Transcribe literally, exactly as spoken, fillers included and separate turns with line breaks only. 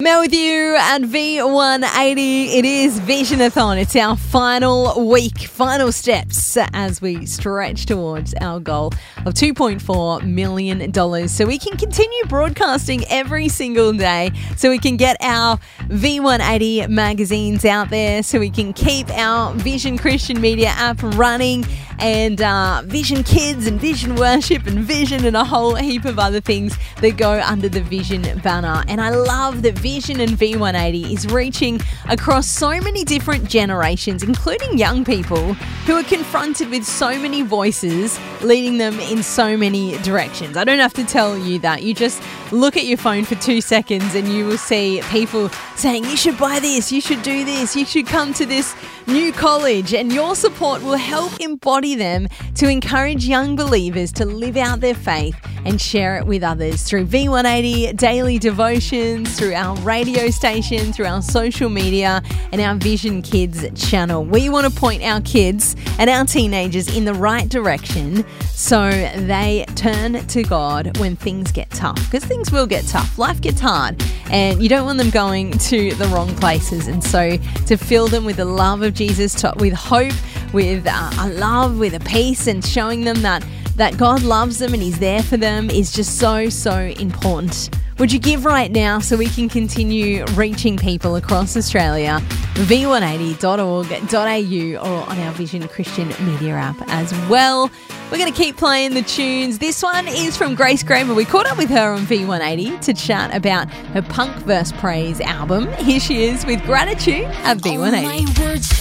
Mel with you at V one eighty. It is Vision-a-thon. It's our final week, final steps as we stretch towards our goal of two point four million dollars so we can continue broadcasting every single day, so we can get our V one eighty magazines out there, so we can keep our Vision Christian Media app running, and uh, Vision Kids and Vision Worship and Vision and a whole heap of other things that go under the Vision banner. And I love that Vision and V one eighty is reaching across so many different generations, including young people who are confronted with so many voices leading them in so many directions. I don't have to tell you that. You just look at your phone for two seconds and you will see people saying, you should buy this, you should do this, you should come to this new college, and your support will help embody them to encourage young believers to live out their faith and share it with others through V one eighty daily devotions, through our radio station, through our social media, and our Vision Kids channel. We want to point our kids and our teenagers in the right direction so they turn to God when things get tough, because things will get tough. Life gets hard, and you don't want them going to the wrong places. And so to fill them with the love of Jesus, to, with hope, with uh, a love, with a peace, and showing them that that God loves them and He's there for them is just so, so important. Would you give right now so we can continue reaching people across Australia? v one eighty dot org dot a u or on our Vision Christian Media app as well. We're going to keep playing the tunes. This one is from Grace Kramer. We caught up with her on V one eighty to chat about her Punk verse Praise album. Here she is with Gratitude at V one eighty.